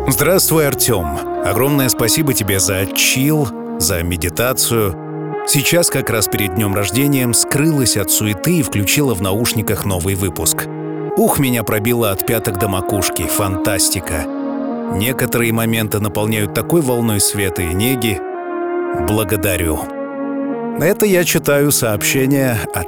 Здравствуй, Артем. Огромное спасибо тебе за чил, за медитацию. Сейчас, как раз перед днем рождения, скрылась от суеты и включила в наушниках новый выпуск. Ух, меня пробило от пяток до макушки. Фантастика. Некоторые моменты наполняют такой волной света и неги. Благодарю. Это я читаю сообщение от